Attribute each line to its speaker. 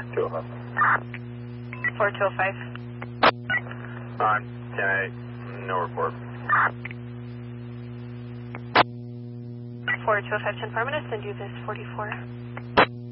Speaker 1: 205.
Speaker 2: 4205.
Speaker 1: On 10-8, no report.
Speaker 2: 4205, 10 I'm going to send you this 44.